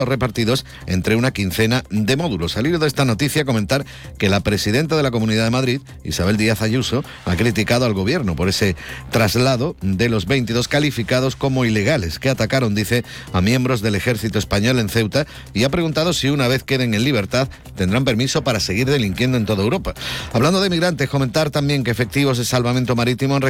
repartidos entre una quincena de módulos. Al hilo de esta noticia, comentar que la presidenta de la Comunidad de Madrid, Isabel Díaz Ayuso, ha criticado al gobierno por ese traslado de los 22 calificados como ilegales que atacaron, dice, a miembros del ejército español en Ceuta, y ha preguntado si una vez queden en libertad tendrán permiso para seguir delinquiendo en toda Europa. Hablando de migrantes, comentar también que efectivos de salvamento marítimo han